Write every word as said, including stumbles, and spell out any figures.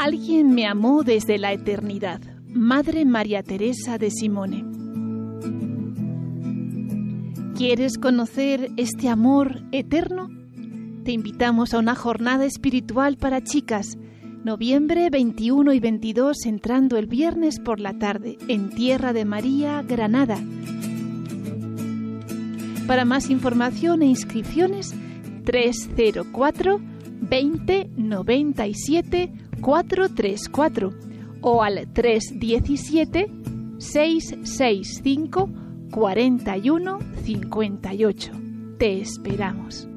Alguien me amó desde la eternidad. Madre María Teresa de Simone. ¿Quieres conocer este amor eterno? Te invitamos a una jornada espiritual para chicas, noviembre veintiuno y veintidós, entrando el viernes por la tarde, en Tierra de María, Granada. Para más información e inscripciones, tres cero cuatro, veinte, noventa y siete, cuatrocientos treinta y cuatro o al tres diecisiete, seiscientos sesenta y cinco, cuarenta y uno cincuenta y ocho. Te esperamos.